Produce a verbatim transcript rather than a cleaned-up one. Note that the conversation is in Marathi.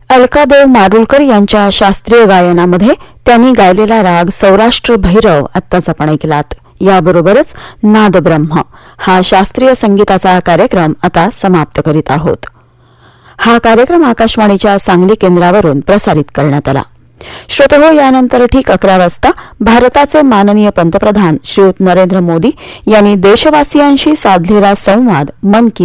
अलकादेव मारुलकर यांच्या शास्त्रीय गायनामध्ये त्यांनी गायलेला राग सौराष्ट्र भैरव आत्ताच आपण ऐकलात. याबरोबरच नादब्रह्म हा शास्त्रीय संगीताचा कार्यक्रम आता समाप्त करीत आहोत. हा कार्यक्रम आकाशवाणीच्या सांगली केंद्रावरून प्रसारित करण्यात आला. श्रोतेहो, यानंतर ठीक अकरा वाजता भारताचे माननीय पंतप्रधान श्रीयुत नरेंद्र मोदी यांनी देशवासियांशी साधलेला संवाद मन की